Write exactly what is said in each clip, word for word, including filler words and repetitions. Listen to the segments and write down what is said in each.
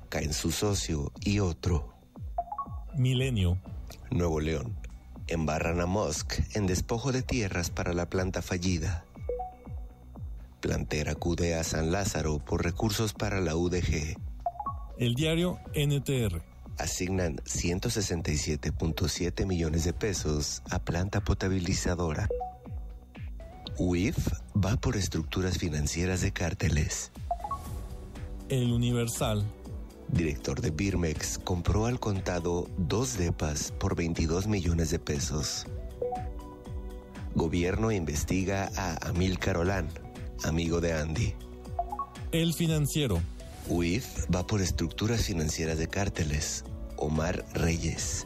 caen su socio y otro. Milenio. Nuevo León. Embarran a Musk en despojo de tierras para la planta fallida. Plantera acude a San Lázaro por recursos para la U D G. El diario N T R. Asignan ciento sesenta y siete punto siete millones de pesos a planta potabilizadora. U I F va por estructuras financieras de cárteles. El Universal. Director de Birmex compró al contado dos depas por veintidós millones de pesos. Gobierno investiga a Amílcar Olán, amigo de Andy. El Financiero. U I F va por estructuras financieras de cárteles. Omar Reyes.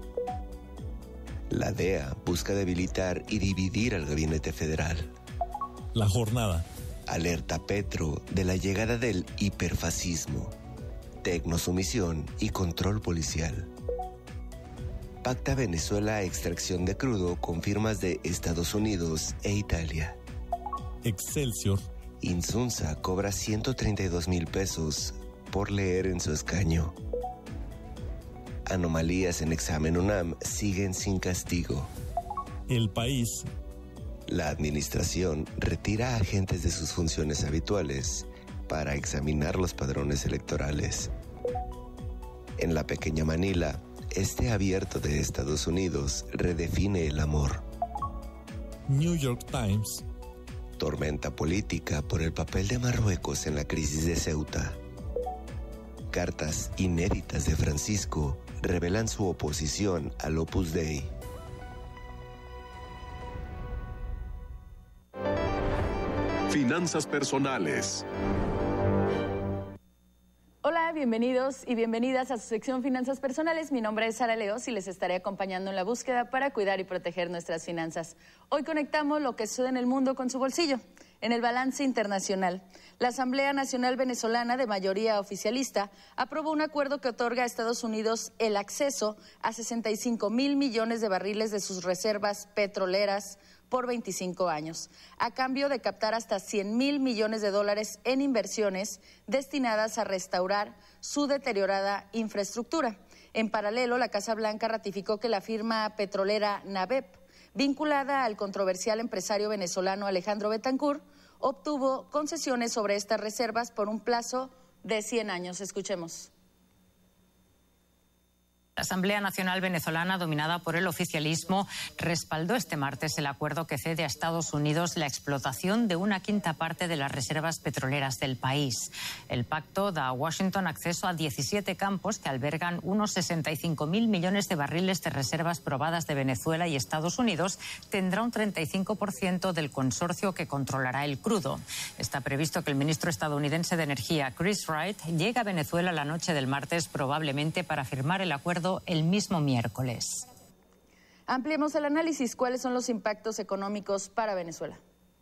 La D E A busca debilitar y dividir al gabinete federal. La Jornada. Alerta Petro de la llegada del hiperfascismo, tecnosumisión y control policial. Pacta Venezuela extracción de crudo con firmas de Estados Unidos e Italia. Excelsior. Insunza cobra ciento treinta y dos mil pesos por leer en su escaño. Anomalías en examen UNAM siguen sin castigo. El País. La administración retira a agentes de sus funciones habituales para examinar los padrones electorales. En la pequeña Manila, este abierto de Estados Unidos redefine el amor. New York Times. Tormenta política por el papel de Marruecos en la crisis de Ceuta. Cartas inéditas de Francisco revelan su oposición al Opus Dei. Finanzas personales. Hola, bienvenidos y bienvenidas a su sección Finanzas Personales. Mi nombre es Sara Leos y les estaré acompañando en la búsqueda para cuidar y proteger nuestras finanzas. Hoy conectamos lo que sucede en el mundo con su bolsillo. En el balance internacional, la Asamblea Nacional Venezolana, de mayoría oficialista, aprobó un acuerdo que otorga a Estados Unidos el acceso a sesenta y cinco mil millones de barriles de sus reservas petroleras por veinticinco años, a cambio de captar hasta cien mil millones de dólares en inversiones destinadas a restaurar su deteriorada infraestructura. En paralelo, la Casa Blanca ratificó que la firma petrolera NABEP, vinculada al controversial empresario venezolano Alejandro Betancourt, obtuvo concesiones sobre estas reservas por un plazo de cien años. Escuchemos. La Asamblea Nacional Venezolana, dominada por el oficialismo, respaldó este martes el acuerdo que cede a Estados Unidos la explotación de una quinta parte de las reservas petroleras del país. El pacto da a Washington acceso a diecisiete campos que albergan unos sesenta y cinco mil millones de barriles de reservas probadas de Venezuela, y Estados Unidos tendrá un treinta y cinco por ciento del consorcio que controlará el crudo. Está previsto que el ministro estadounidense de Energía, Chris Wright, llegue a Venezuela la noche del martes, probablemente para firmar el acuerdo el mismo miércoles. Ampliemos el análisis. ¿Cuáles son los impactos económicos para Venezuela?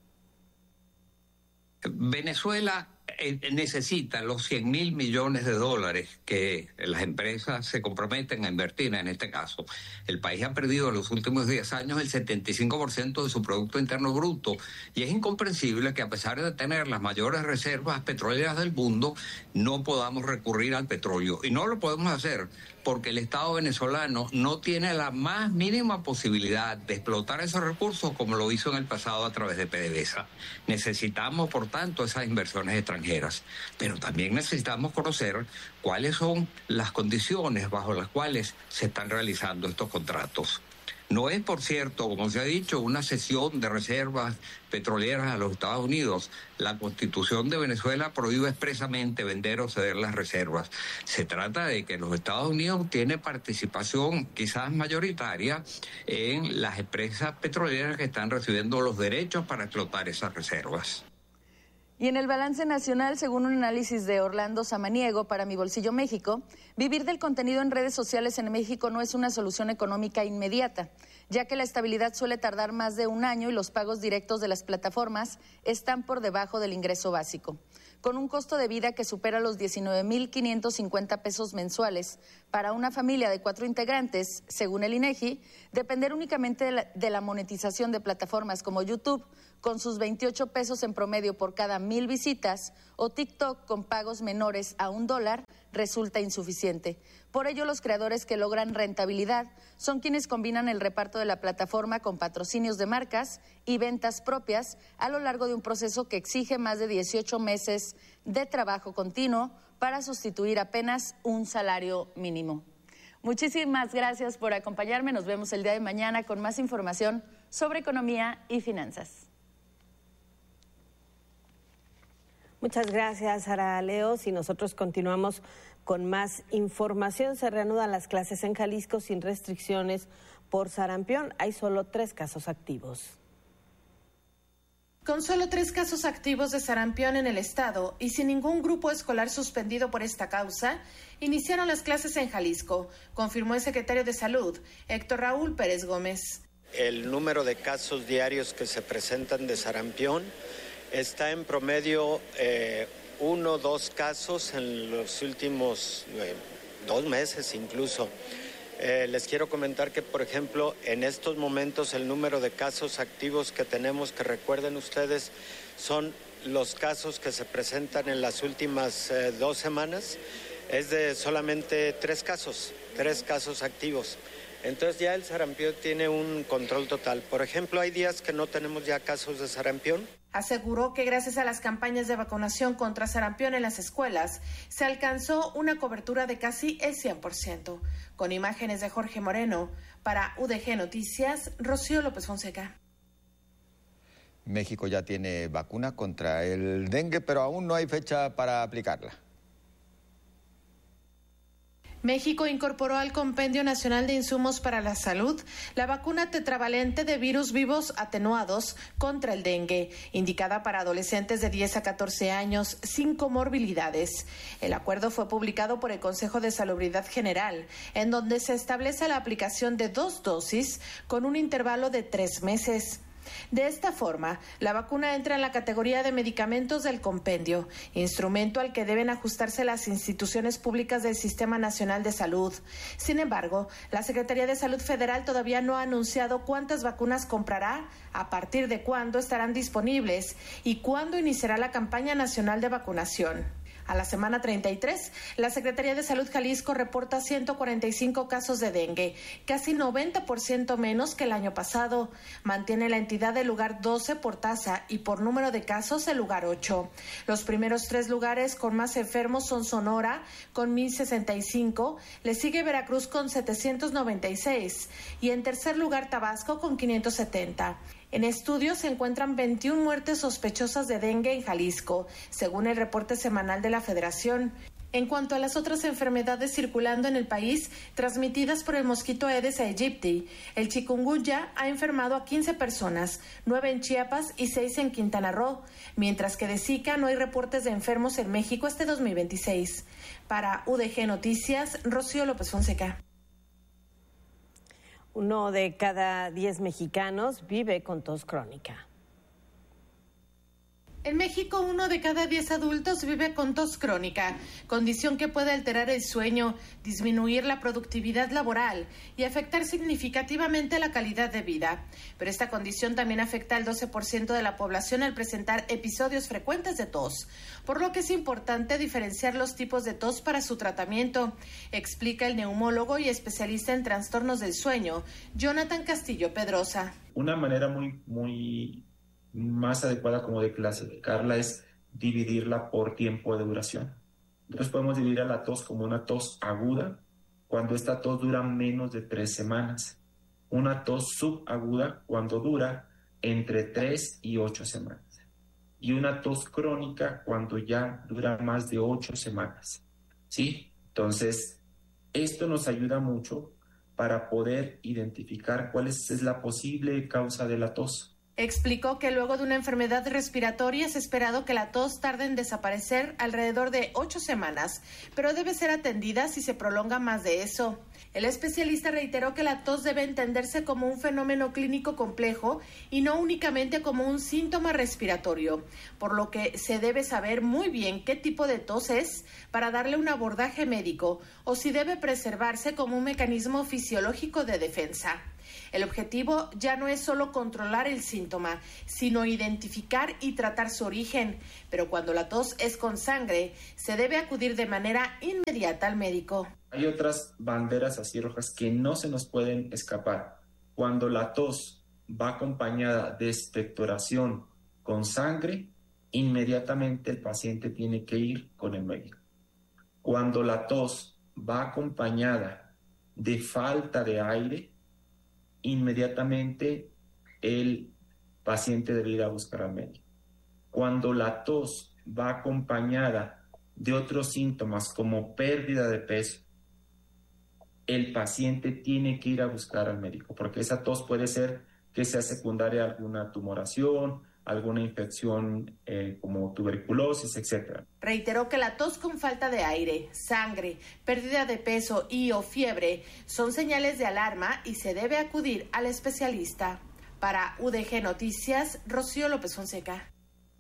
Venezuela eh, necesita los cien mil millones de dólares que las empresas se comprometen a invertir. En este caso, el país ha perdido en los últimos diez años el setenta y cinco por ciento de su Producto Interno Bruto, y es incomprensible que, a pesar de tener las mayores reservas petroleras del mundo, no podamos recurrir al petróleo. Y no lo podemos hacer porque el Estado venezolano no tiene la más mínima posibilidad de explotar esos recursos como lo hizo en el pasado a través de PDVSA. Necesitamos, por tanto, esas inversiones extranjeras, pero también necesitamos conocer cuáles son las condiciones bajo las cuales se están realizando estos contratos. No es, por cierto, como se ha dicho, una cesión de reservas petroleras a los Estados Unidos. La Constitución de Venezuela prohíbe expresamente vender o ceder las reservas. Se trata de que los Estados Unidos tienen participación quizás mayoritaria en las empresas petroleras que están recibiendo los derechos para explotar esas reservas. Y en el balance nacional, según un análisis de Orlando Samaniego para Mi Bolsillo México, vivir del contenido en redes sociales en México no es una solución económica inmediata, ya que la estabilidad suele tardar más de un año y los pagos directos de las plataformas están por debajo del ingreso básico. Con un costo de vida que supera los diecinueve mil quinientos cincuenta pesos mensuales para una familia de cuatro integrantes, según el INEGI, depender únicamente de la, de la monetización de plataformas como YouTube con sus veintiocho pesos en promedio por cada mil visitas, o TikTok con pagos menores a un dólar, resulta insuficiente. Por ello, los creadores que logran rentabilidad son quienes combinan el reparto de la plataforma con patrocinios de marcas y ventas propias a lo largo de un proceso que exige más de dieciocho meses de trabajo continuo para sustituir apenas un salario mínimo. Muchísimas gracias por acompañarme. Nos vemos el día de mañana con más información sobre economía y finanzas. Muchas gracias, Sara Leos, y nosotros continuamos con más información. Se reanudan las clases en Jalisco sin restricciones por sarampión. Hay solo tres casos activos. Con solo tres casos activos de sarampión en el estado y sin ningún grupo escolar suspendido por esta causa, iniciaron las clases en Jalisco, confirmó el secretario de Salud, Héctor Raúl Pérez Gómez. El número de casos diarios que se presentan de sarampión está en promedio eh, uno o dos casos en los últimos eh, dos meses incluso. Eh, les quiero comentar que, por ejemplo, en estos momentos el número de casos activos que tenemos, que recuerden ustedes, son los casos que se presentan en las últimas eh, dos semanas, es de solamente tres casos, tres casos activos. Entonces ya el sarampión tiene un control total. Por ejemplo, hay días que no tenemos ya casos de sarampión. Aseguró que gracias a las campañas de vacunación contra sarampión en las escuelas, se alcanzó una cobertura de casi el cien por ciento. Con imágenes de Jorge Moreno, para U D G Noticias, Rocío López Fonseca. México ya tiene vacuna contra el dengue, pero aún no hay fecha para aplicarla. México incorporó al Compendio Nacional de Insumos para la Salud la vacuna tetravalente de virus vivos atenuados contra el dengue, indicada para adolescentes de diez a catorce años sin comorbilidades. El acuerdo fue publicado por el Consejo de Salubridad General, en donde se establece la aplicación de dos dosis con un intervalo de tres meses. De esta forma, la vacuna entra en la categoría de medicamentos del compendio, instrumento al que deben ajustarse las instituciones públicas del Sistema Nacional de Salud. Sin embargo, la Secretaría de Salud Federal todavía no ha anunciado cuántas vacunas comprará, a partir de cuándo estarán disponibles y cuándo iniciará la campaña nacional de vacunación. A la semana treinta y tres, la Secretaría de Salud Jalisco reporta ciento cuarenta y cinco casos de dengue, casi noventa por ciento menos que el año pasado. Mantiene la entidad el lugar doce por tasa y por número de casos el lugar ocho. Los primeros tres lugares con más enfermos son Sonora, con mil sesenta y cinco, le sigue Veracruz con setecientos noventa y seis y en tercer lugar Tabasco con quinientos setenta. En estudio se encuentran veintiuna muertes sospechosas de dengue en Jalisco, según el reporte semanal de la Federación. En cuanto a las otras enfermedades circulando en el país, transmitidas por el mosquito Aedes aegypti, el chikungunya ha enfermado a quince personas, nueve en Chiapas y seis en Quintana Roo, mientras que de Zika no hay reportes de enfermos en México este dos mil veintiséis. Para U D G Noticias, Rocío López Fonseca. Uno de cada diez mexicanos vive con tos crónica. En México, uno de cada diez adultos vive con tos crónica, condición que puede alterar el sueño, disminuir la productividad laboral y afectar significativamente la calidad de vida. Pero esta condición también afecta al doce por ciento de la población al presentar episodios frecuentes de tos, por lo que es importante diferenciar los tipos de tos para su tratamiento, explica el neumólogo y especialista en trastornos del sueño, Jonathan Castillo Pedrosa. Una manera muy, muy más adecuada como de clasificarla es dividirla por tiempo de duración. Entonces podemos dividir a la tos como una tos aguda, cuando esta tos dura menos de tres semanas. Una tos subaguda cuando dura entre tres y ocho semanas. Y una tos crónica cuando ya dura más de ocho semanas. ¿Sí? Entonces, esto nos ayuda mucho para poder identificar cuál es, es la posible causa de la tos. Explicó que luego de una enfermedad respiratoria es esperado que la tos tarde en desaparecer alrededor de ocho semanas, pero debe ser atendida si se prolonga más de eso. El especialista reiteró que la tos debe entenderse como un fenómeno clínico complejo y no únicamente como un síntoma respiratorio, por lo que se debe saber muy bien qué tipo de tos es para darle un abordaje médico o si debe preservarse como un mecanismo fisiológico de defensa. El objetivo ya no es solo controlar el síntoma, sino identificar y tratar su origen. Pero cuando la tos es con sangre, se debe acudir de manera inmediata al médico. Hay otras banderas así rojas que no se nos pueden escapar. Cuando la tos va acompañada de expectoración con sangre, inmediatamente el paciente tiene que ir con el médico. Cuando la tos va acompañada de falta de aire, inmediatamente el paciente debe ir a buscar al médico. Cuando la tos va acompañada de otros síntomas como pérdida de peso, el paciente tiene que ir a buscar al médico, porque esa tos puede ser que sea secundaria a alguna tumoración, alguna infección eh, como tuberculosis, etcétera. Reiteró que la tos con falta de aire, sangre, pérdida de peso y o fiebre son señales de alarma y se debe acudir al especialista. Para U D G Noticias, Rocío López Fonseca.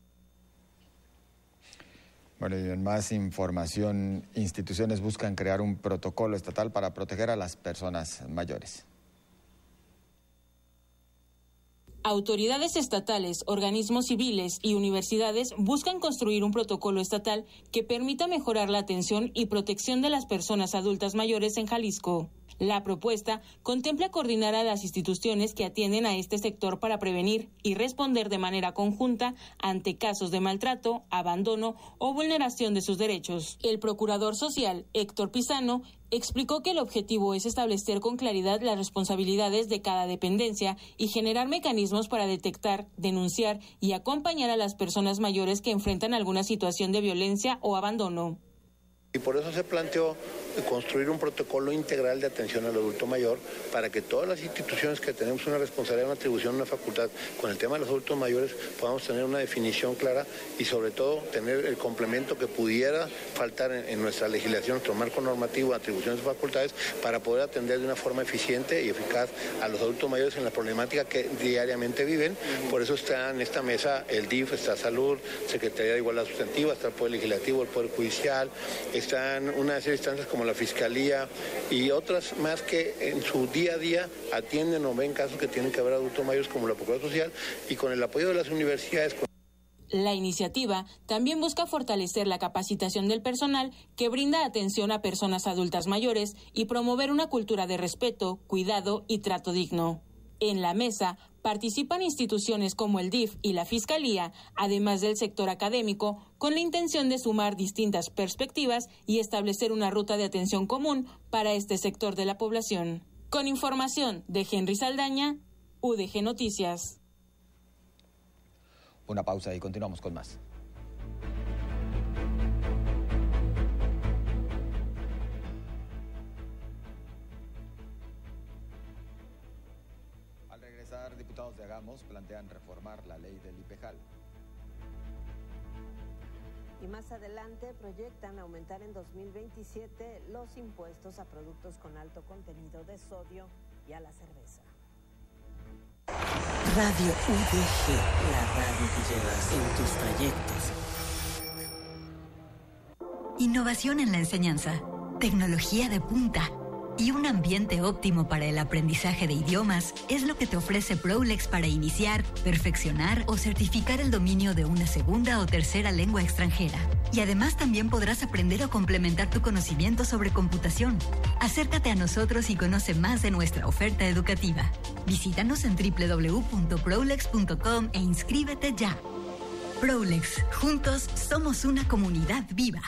Bueno, y en más información, instituciones buscan crear un protocolo estatal para proteger a las personas mayores. Autoridades estatales, organismos civiles y universidades buscan construir un protocolo estatal que permita mejorar la atención y protección de las personas adultas mayores en Jalisco. La propuesta contempla coordinar a las instituciones que atienden a este sector para prevenir y responder de manera conjunta ante casos de maltrato, abandono o vulneración de sus derechos. El procurador social, Héctor Pizano, explicó que el objetivo es establecer con claridad las responsabilidades de cada dependencia y generar mecanismos para detectar, denunciar y acompañar a las personas mayores que enfrentan alguna situación de violencia o abandono. Y por eso se planteó construir un protocolo integral de atención al adulto mayor para que todas las instituciones que tenemos una responsabilidad, una atribución, una facultad con el tema de los adultos mayores podamos tener una definición clara y sobre todo tener el complemento que pudiera faltar en, en nuestra legislación, nuestro marco normativo, atribuciones y facultades para poder atender de una forma eficiente y eficaz a los adultos mayores en la problemática que diariamente viven. Por eso está en esta mesa el D I F, está Salud, Secretaría de Igualdad Sustantiva, está el Poder Legislativo, el Poder Judicial, están una serie de instancias como la Fiscalía y otras más que en su día a día atienden o ven casos que tienen que ver adultos mayores como la Procuraduría Social y con el apoyo de las universidades. La iniciativa también busca fortalecer la capacitación del personal que brinda atención a personas adultas mayores y promover una cultura de respeto, cuidado y trato digno. En la mesa participan instituciones como el D I F y la Fiscalía, además del sector académico, con la intención de sumar distintas perspectivas y establecer una ruta de atención común para este sector de la población. Con información de Henry Saldaña, U D G Noticias. Una pausa y continuamos con más. Al regresar, diputados de Agamos plantean reformar la ley del IPEJAL. Y más adelante proyectan aumentar en dos mil veintisiete los impuestos a productos con alto contenido de sodio y a la cerveza. Radio U D G, la radio que llevas en tus trayectos. Innovación en la enseñanza, tecnología de punta y un ambiente óptimo para el aprendizaje de idiomas es lo que te ofrece Prolex para iniciar, perfeccionar o certificar el dominio de una segunda o tercera lengua extranjera. Y además también podrás aprender o complementar tu conocimiento sobre computación. Acércate a nosotros y conoce más de nuestra oferta educativa. Visítanos en doble u doble u doble u punto prolex punto com e inscríbete ya. Prolex, juntos somos una comunidad viva.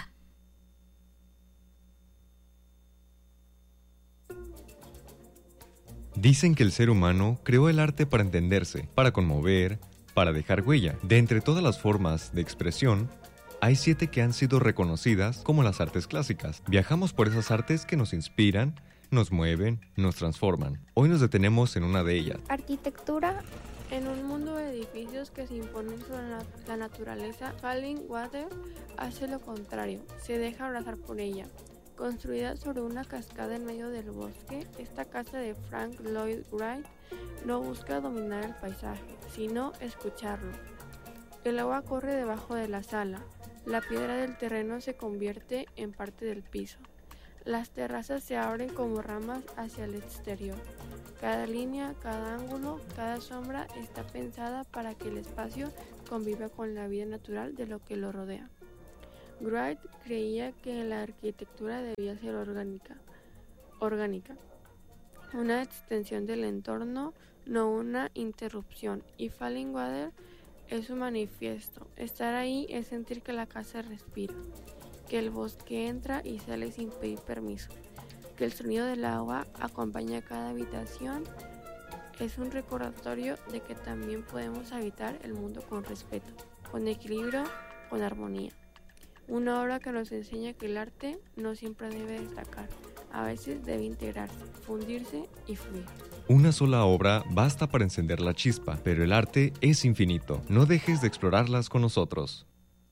Dicen que el ser humano creó el arte para entenderse, para conmover, para dejar huella. De entre todas las formas de expresión, hay siete que han sido reconocidas como las artes clásicas. Viajamos por esas artes que nos inspiran, nos mueven, nos transforman. Hoy nos detenemos en una de ellas. Arquitectura en un mundo de edificios que se imponen sobre la, la naturaleza. Falling Water hace lo contrario, se deja abrazar por ella. Construida sobre una cascada en medio del bosque, esta casa de Frank Lloyd Wright no busca dominar el paisaje, sino escucharlo. El agua corre debajo de la sala, la piedra del terreno se convierte en parte del piso. Las terrazas se abren como ramas hacia el exterior. Cada línea, cada ángulo, cada sombra está pensada para que el espacio conviva con la vida natural de lo que lo rodea. Wright creía que la arquitectura debía ser orgánica, orgánica, una extensión del entorno, no una interrupción, y Fallingwater es su manifiesto. Estar ahí es sentir que la casa respira, que el bosque entra y sale sin pedir permiso, que el sonido del agua acompaña cada habitación. Es un recordatorio de que también podemos habitar el mundo con respeto, con equilibrio, con armonía. Una obra que nos enseña que el arte no siempre debe destacar, a veces debe integrarse, fundirse y fluir. Una sola obra basta para encender la chispa, pero el arte es infinito. No dejes de explorarlas con nosotros.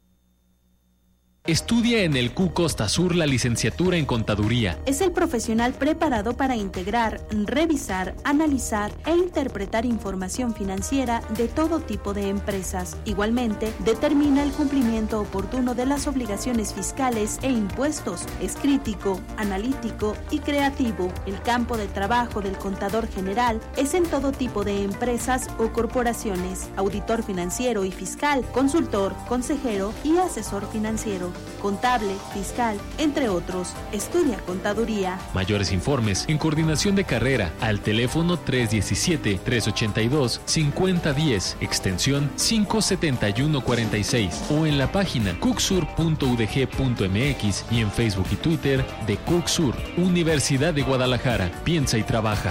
Estudia en el Q Costa Sur la licenciatura en Contaduría. Es el profesional preparado para integrar, revisar, analizar e interpretar información financiera de todo tipo de empresas. Igualmente, determina el cumplimiento oportuno de las obligaciones fiscales e impuestos. Es crítico, analítico y creativo. El campo de trabajo del contador general es en todo tipo de empresas o corporaciones. Auditor financiero y fiscal, consultor, consejero y asesor financiero. Contable, fiscal, entre otros. Estudia contaduría. Mayores informes en coordinación de carrera al teléfono tres uno siete, tres ocho dos, cinco cero uno cero, extensión cinco siete uno cuatro seis o en la página cucsur punto u d g punto m x y en Facebook y Twitter de Cucsur, Universidad de Guadalajara. Piensa y trabaja.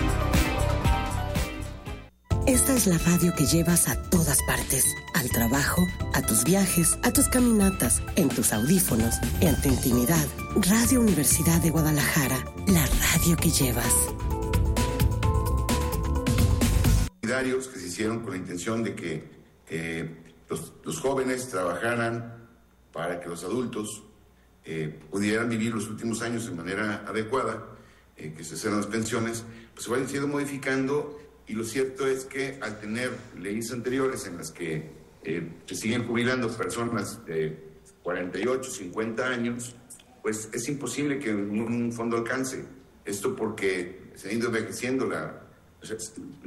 Esta es la radio que llevas a todas partes, al trabajo, a tus viajes, a tus caminatas, en tus audífonos, en tu intimidad. Radio Universidad de Guadalajara, la radio que llevas. Que se hicieron con la intención de que eh, los, los jóvenes trabajaran para que los adultos eh, pudieran vivir los últimos años de manera adecuada, eh, que se hicieran las pensiones, pues se van siendo modificando. Y lo cierto es que al tener leyes anteriores en las que eh, se siguen jubilando personas de cuarenta y ocho, cincuenta años, pues es imposible que un fondo alcance. Esto porque se ha ido envejeciendo. La, o sea,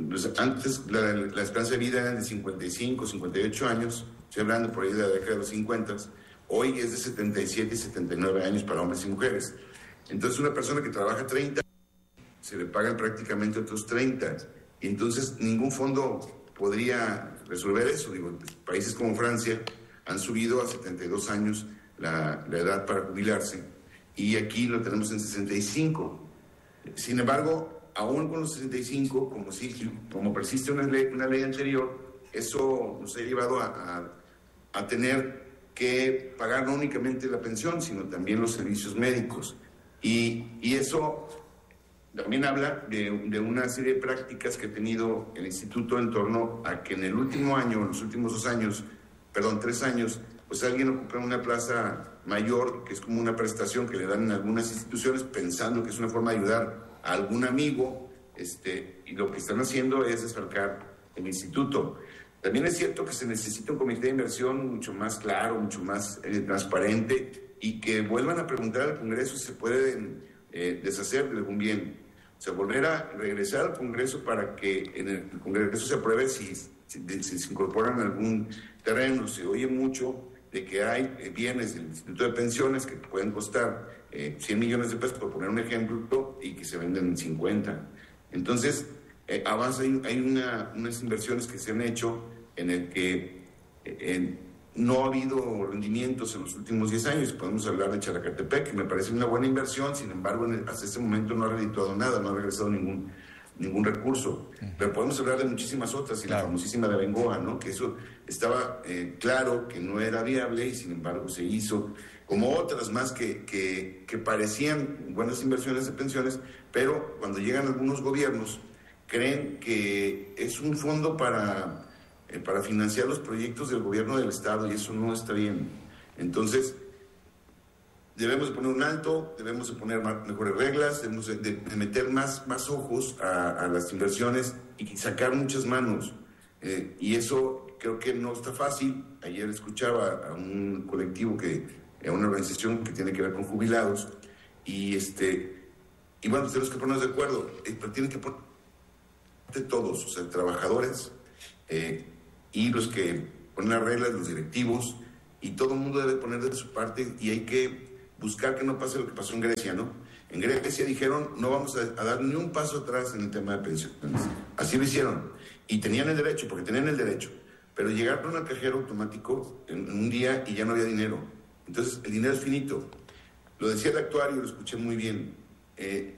antes la, la esperanza de vida era de cincuenta y cinco, cincuenta y ocho años, estoy hablando por ahí de la década de los cincuenta, hoy es de setenta y siete y setenta y nueve años para hombres y mujeres. Entonces una persona que trabaja treinta, se le pagan prácticamente otros treinta. Y entonces ningún fondo podría resolver eso. Digo, países como Francia han subido a setenta y dos años la, la edad para jubilarse y aquí lo tenemos en sesenta y cinco. Sin embargo, aún con los sesenta y cinco, como, si, como persiste una ley, una ley anterior, eso nos ha llevado a, a, a tener que pagar no únicamente la pensión, sino también los servicios médicos. Y, y eso también habla de, de una serie de prácticas que ha tenido el instituto en torno a que en el último año, en los últimos dos años, perdón, tres años, pues alguien ocupa una plaza mayor, que es como una prestación que le dan en algunas instituciones, pensando que es una forma de ayudar a algún amigo, este, y lo que están haciendo es desfalcar el instituto. También es cierto que se necesita un comité de inversión mucho más claro, mucho más eh, transparente, y que vuelvan a preguntar al Congreso si se pueden eh, deshacer de algún bien. O sea, volver a regresar al Congreso para que en el Congreso se apruebe si, si, si se incorporan algún terreno. Se oye mucho de que hay eh, bienes del Instituto de Pensiones que pueden costar eh, cien millones de pesos, por poner un ejemplo, y que se venden en cincuenta. Entonces, eh, avanza, hay, hay una, unas inversiones que se han hecho en el que eh, en, no ha habido rendimientos en los últimos diez años. Podemos hablar de Characatepec, que me parece una buena inversión, sin embargo, en el, hasta este momento no ha redituado nada, no ha regresado ningún, ningún recurso. Pero podemos hablar de muchísimas otras, y claro, la famosísima de Bengoa, ¿no? Que eso estaba eh, claro que no era viable y sin embargo se hizo, como otras más que, que, que parecían buenas inversiones de pensiones, pero cuando llegan algunos gobiernos creen que es un fondo para... para financiar los proyectos del gobierno del Estado, y eso no está bien. Entonces, debemos de poner un alto, debemos de poner más, mejores reglas, debemos de, de meter más, más ojos a, a las inversiones y sacar muchas manos. Eh, y eso creo que no está fácil. Ayer escuchaba a un colectivo, que, a una organización que tiene que ver con jubilados, y este y bueno, tenemos que ponernos de acuerdo, eh, pero tienen que poner todos, o sea, trabajadores eh, y los que ponen las reglas, los directivos, y todo el mundo debe poner de su parte, y hay que buscar que no pase lo que pasó en Grecia, ¿no? En Grecia dijeron, no vamos a, a dar ni un paso atrás en el tema de pensiones. Así lo hicieron. Y tenían el derecho, porque tenían el derecho. Pero llegaron al cajero automático en, en un día y ya no había dinero. Entonces, el dinero es finito. Lo decía el actuario, lo escuché muy bien. Eh,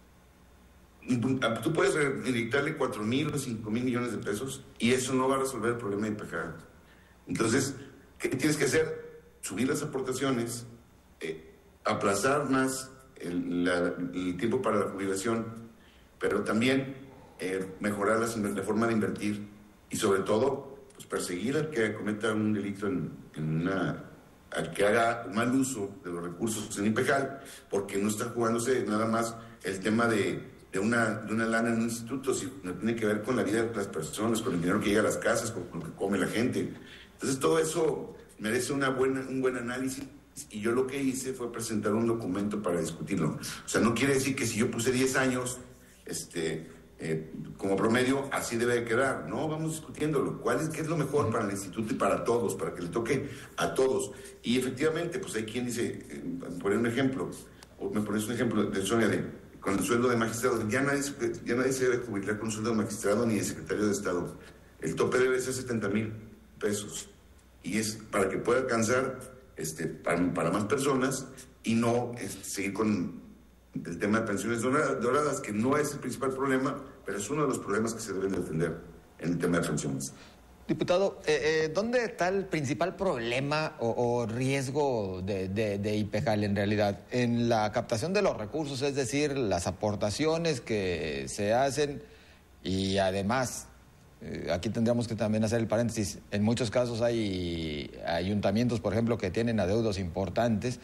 tú puedes inyectarle cuatro mil o cinco mil millones de pesos y eso no va a resolver el problema de I P J. Entonces, ¿qué tienes que hacer? Subir las aportaciones, eh, aplazar más el, la, el tiempo para la jubilación, pero también eh, mejorar las, la forma de invertir y sobre todo pues, perseguir al que cometa un delito en, en una, al que haga mal uso de los recursos en I P J, porque no está jugándose nada más el tema de, de, una, de una lana en un instituto, sino tiene que ver con la vida de las personas, con el dinero que llega a las casas, con, con lo que come la gente. Entonces todo eso merece una buena, un buen análisis. Y yo lo que hice fue presentar un documento para discutirlo. O sea, no quiere decir que si yo puse diez años este, eh, como promedio, así debe de quedar. No, vamos discutiéndolo. ¿Cuál es, qué es lo mejor para el instituto y para todos, para que le toque a todos? Y efectivamente, pues hay quien dice, eh, poner un ejemplo, o me pones un ejemplo de Sonia, de, con el sueldo de magistrado, ya nadie, ya nadie se debe jubilar con un sueldo de magistrado ni de secretario de Estado. El tope debe ser setenta mil pesos. Y es para que pueda alcanzar Este, para, para más personas y no este, seguir con el tema de pensiones doradas, que no es el principal problema, pero es uno de los problemas que se deben de atender en el tema de pensiones. Diputado, eh, eh, ¿dónde está el principal problema o, o riesgo de, de, de I P J en realidad? En la captación de los recursos, es decir, las aportaciones que se hacen y además... Aquí tendríamos que también hacer el paréntesis. En muchos casos hay ayuntamientos, por ejemplo, que tienen adeudos importantes.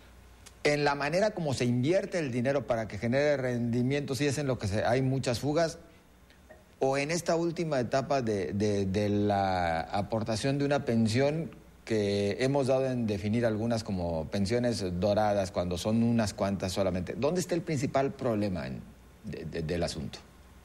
En la manera como se invierte el dinero para que genere rendimiento, sí es en lo que se, hay muchas fugas. O en esta última etapa de, de, de la aportación de una pensión que hemos dado en definir algunas como pensiones doradas, cuando son unas cuantas solamente. ¿Dónde está el principal problema en, de, de, del asunto?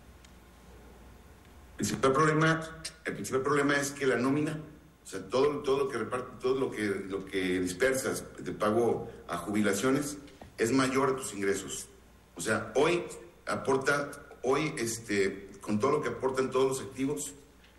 El principal problema, el principal problema es que la nómina, o sea, todo, todo lo que reparte, todo lo que, lo que dispersas de pago a jubilaciones es mayor a tus ingresos. O sea, hoy aporta, hoy este, con todo lo que aportan todos los activos,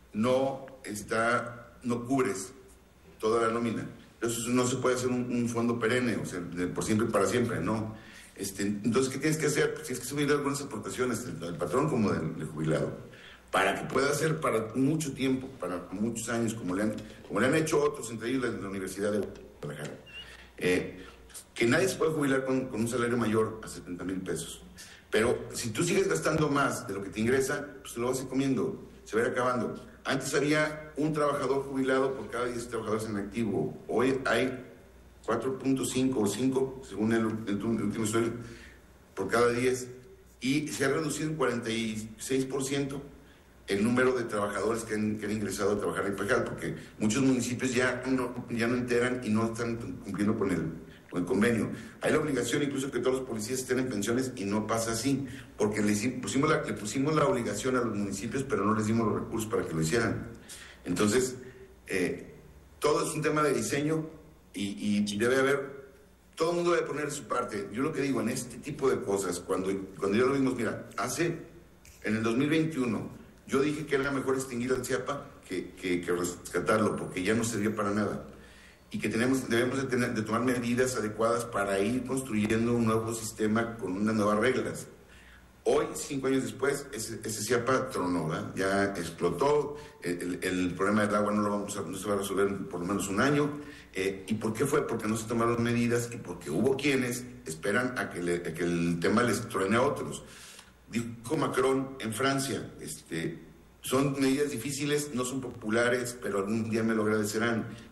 no está, no cubres toda la nómina. Entonces no se puede hacer un, un fondo perenne, o sea, de, por siempre y para siempre, no. Este, entonces, ¿qué tienes que hacer? Pues tienes que subir algunas aportaciones, del, del patrón como del, del jubilado, para que pueda hacer para mucho tiempo, para muchos años, como le han, como le han hecho otros, entre ellos la, la Universidad de Guadalajara. Eh, que nadie se puede jubilar con, con un salario mayor a setenta mil pesos. Pero si tú sigues gastando más de lo que te ingresa, pues te lo vas a ir comiendo, se va a ir acabando. Antes había un trabajador jubilado por cada diez trabajadores en activo. Hoy hay cuatro punto cinco o cinco, según el, el, el último estudio, por cada diez. Y se ha reducido en cuarenta y seis por ciento el número de trabajadores que han, que han ingresado a trabajar en I P J, porque muchos municipios ya no, ya no enteran y no están cumpliendo con el, con el convenio. Hay la obligación incluso que todos los policías estén en pensiones y no pasa así, porque le pusimos la, le pusimos la obligación a los municipios, pero no les dimos los recursos para que lo hicieran. Entonces, eh, todo es un tema de diseño y, y debe haber, todo el mundo debe poner su parte. Yo lo que digo, en este tipo de cosas, cuando, cuando ya lo vimos, mira, hace, en el dos mil veintiuno, yo dije que era mejor extinguir al CIAPA que, que, que rescatarlo, porque ya no servía para nada. Y que tenemos, debemos de, tener, de tomar medidas adecuadas para ir construyendo un nuevo sistema con unas nuevas reglas. Hoy, cinco años después, ese, ese CIAPA tronó, ¿verdad? Ya explotó, el, el, el problema del agua no, lo vamos a, no se va a resolver en por lo menos un año. Eh, ¿Y por qué fue? Porque no se tomaron medidas y porque hubo quienes esperan a que, le, a que el tema les truene a otros. Dijo Macron en Francia, este, son medidas difíciles, no son populares, pero algún día me lo agradecerán.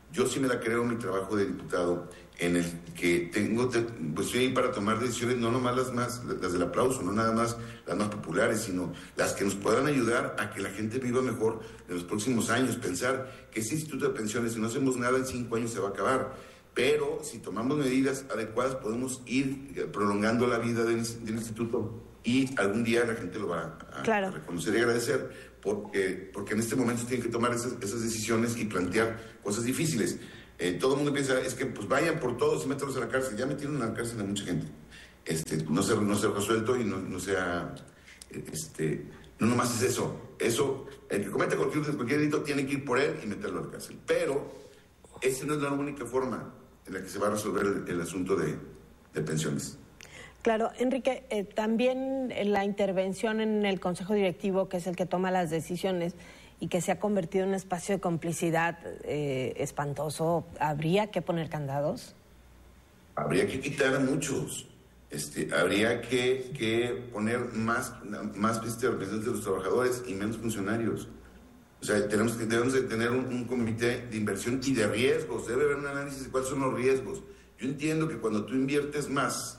Yo sí me la creo en mi trabajo de diputado, en el que tengo, pues estoy ahí para tomar decisiones, no nomás las más, las del aplauso, no nada más las más populares, sino las que nos puedan ayudar a que la gente viva mejor en los próximos años. Pensar que ese instituto de pensiones, si no hacemos nada en cinco años se va a acabar, pero si tomamos medidas adecuadas podemos ir prolongando la vida del, del instituto y algún día la gente lo va a, claro. a reconocer y agradecer. Porque, porque en este momento se tienen que tomar esas, esas decisiones y plantear cosas difíciles. Eh, todo el mundo piensa, es que pues vayan por todos y métanlos a la cárcel. Ya metieron a la cárcel a mucha gente. Este, no se no se ha resuelto y no, no sea... Este, no nomás es eso. Eso, el que cometa cualquier, cualquier delito tiene que ir por él y meterlo a la cárcel. Pero esa no es la única forma en la que se va a resolver el, el asunto de, de pensiones. Claro, Enrique, eh, también la intervención en el Consejo Directivo, que es el que toma las decisiones y que se ha convertido en un espacio de complicidad eh, espantoso, ¿habría que poner candados? Habría que quitar a muchos, este, habría que, que poner más, más este, representantes de los trabajadores y menos funcionarios. O sea, tenemos, debemos de tener un, un comité de inversión y de riesgos, debe haber un análisis de cuáles son los riesgos. Yo entiendo que cuando tú inviertes más,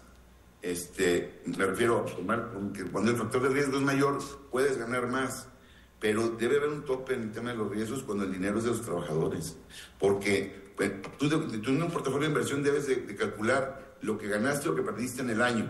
Este, me refiero a tomar, que cuando el factor de riesgo es mayor, puedes ganar más, pero debe haber un tope en el tema de los riesgos cuando el dinero es de los trabajadores, porque pues, tú, tú en un portafolio de inversión debes de, de calcular lo que ganaste o lo que perdiste en el año,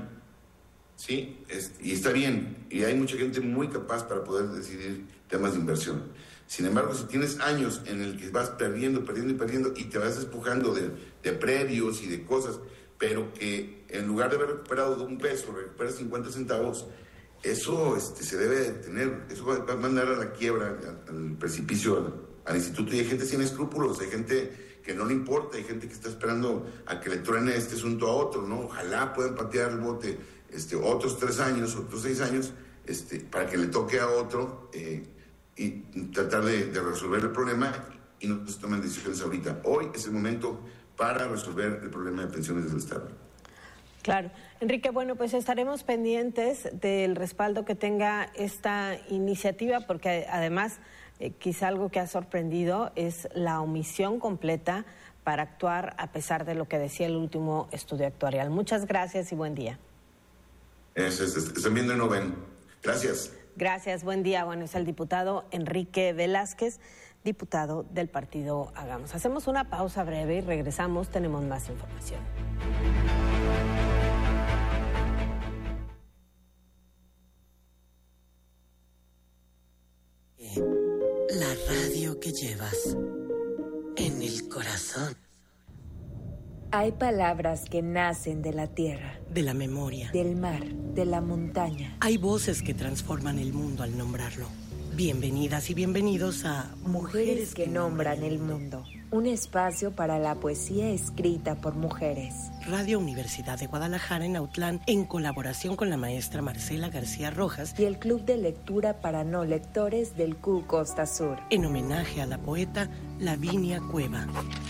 ¿sí? Es, y está bien, y hay mucha gente muy capaz para poder decidir temas de inversión. Sin embargo, si tienes años en el que vas perdiendo, perdiendo y perdiendo, y te vas despojando de, de predios y de cosas, pero que en lugar de haber recuperado de un peso, recuperas cincuenta centavos, eso este, se debe detener, eso va, va a mandar a la quiebra, al, al precipicio, al, al instituto, y hay gente sin escrúpulos, hay gente que no le importa, hay gente que está esperando a que le truene este asunto a otro, ¿no? Ojalá puedan patear el bote este, otros tres años, otros seis años, este, para que le toque a otro eh, y tratar de, de resolver el problema y no se tomen decisiones ahorita. Hoy es el momento para resolver el problema de pensiones del Estado. Claro. Enrique, bueno, pues estaremos pendientes del respaldo que tenga esta iniciativa, porque además eh, quizá algo que ha sorprendido es la omisión completa para actuar a pesar de lo que decía el último estudio actuarial. Muchas gracias y buen día. Es, es, es, están viendo y no ven. Gracias. Gracias, buen día. Bueno, es el diputado Enrique Velázquez, diputado del partido Hagamos. Hacemos una pausa breve y regresamos, tenemos más información. La radio que llevas en el corazón. Hay palabras que nacen de la tierra, de la memoria, del mar, de la montaña. Hay voces que transforman el mundo al nombrarlo. Bienvenidas y bienvenidos a Mujeres que nombran el mundo, un espacio para la poesía escrita por mujeres. Radio Universidad de Guadalajara en Autlán, en colaboración con la maestra Marcela García Rojas y el Club de Lectura para No Lectores del C U Costa Sur, en homenaje a la poeta Lavinia Cueva.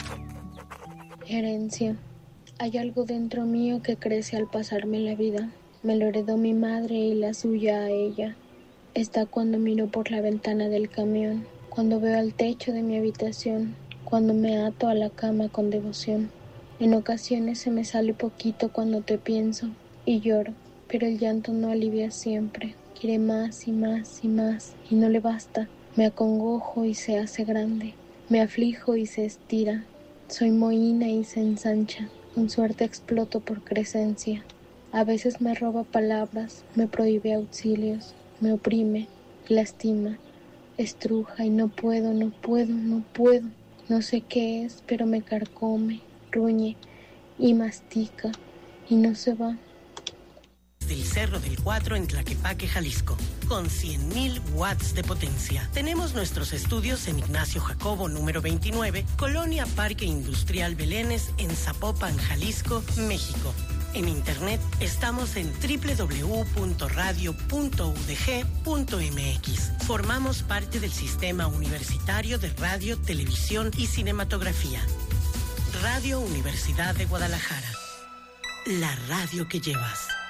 Herencia. Hay algo dentro mío que crece al pasarme la vida. Me lo heredó mi madre y la suya a ella. Está cuando miro por la ventana del camión, cuando veo el techo de mi habitación, cuando me ato a la cama con devoción. En ocasiones se me sale poquito cuando te pienso y lloro, pero el llanto no alivia siempre. Quiere más y más y más y no le basta. Me acongojo y se hace grande, me aflijo y se estira. Soy mohína y se ensancha, con suerte exploto por crecencia. A veces me roba palabras, me prohíbe auxilios. Me oprime, lastima, estruja y no puedo, no puedo, no puedo. No sé qué es, pero me carcome, ruñe y mastica y no se va. Del Cerro del Cuatro en Tlaquepaque, Jalisco, con cien mil watts de potencia. Tenemos nuestros estudios en Ignacio Jacobo número veintinueve, Colonia Parque Industrial Belénes, en Zapopan, Jalisco, México. En internet estamos en doble u doble u doble u punto radio punto u d g punto m x. Formamos parte del Sistema Universitario de Radio, Televisión y Cinematografía. Radio Universidad de Guadalajara. La radio que llevas.